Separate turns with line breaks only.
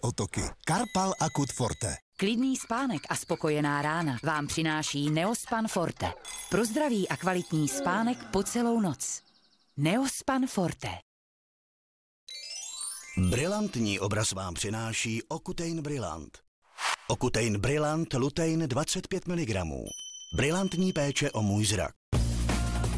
otoky. Karpal Akut Forte.
Klidný spánek a spokojená rána vám přináší Neospan Forte. Pro zdravý a kvalitní spánek po celou noc. Neospan Forte.
Brilantní obraz vám přináší Okutein Brillant. Okutein Brillant Lutein 25 mg. Brilantní péče o můj zrak.